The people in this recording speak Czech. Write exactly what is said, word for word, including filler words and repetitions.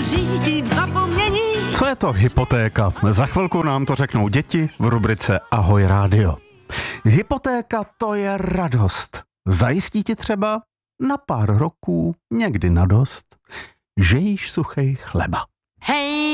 řídí v zapomnění. Co je to hypotéka? Za chvilku nám to řeknou děti v rubrice Ahoj rádio. Hypotéka to je radost. Zajistí ti třeba na pár roků, někdy na dost, že jíš suchej chleba. Hej!